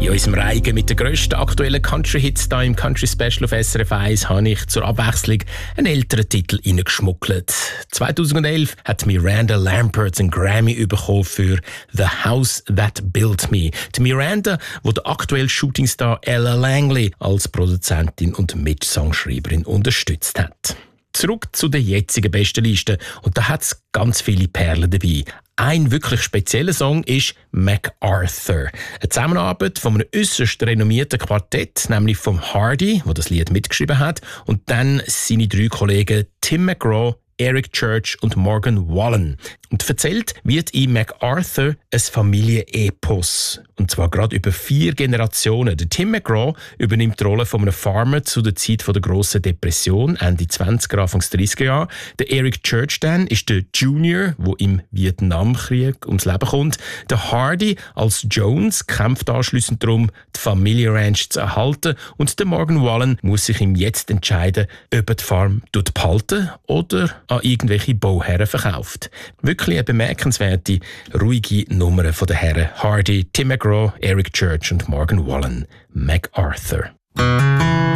In unserem Reigen mit den grössten aktuellen Country-Hits hier im Country-Special auf SRF 1 habe ich zur Abwechslung einen älteren Titel reingeschmuggelt. 2011 hat Miranda Lambert einen Grammy bekommen für «The House That Built Me». Die Miranda, die der aktuelle Shootingstar Ella Langley als Produzentin und Mitsongschreiberin unterstützt hat. Zurück zu der jetzigen Bestenliste. Und da hat es ganz viele Perlen dabei. Ein wirklich spezieller Song ist «MacArthur». Eine Zusammenarbeit von einem äußerst renommierten Quartett, nämlich vom Hardy, der das Lied mitgeschrieben hat, und dann seine 3 Kollegen Tim McGraw, Eric Church und Morgan Wallen. Und erzählt wird in MacArthur ein Familienepos. Und zwar gerade über 4 Generationen. Der Tim McGraw übernimmt die Rolle von einem Farmer zu der Zeit der grossen Depression, Ende 20er, Anfangs 30er Jahre. Der Eric Church dann ist der Junior, der im Vietnamkrieg ums Leben kommt. Der Hardy als Jones kämpft anschliessend darum, die Familienranch zu erhalten. Und der Morgan Wallen muss sich im Jetzt entscheiden, ob er die Farm behalten oder an irgendwelche Bauherren verkauft. Wirklich eine bemerkenswerte, ruhige Nummer von den Herren Hardy, Tim McGraw, Eric Church und Morgan Wallen. MacArthur.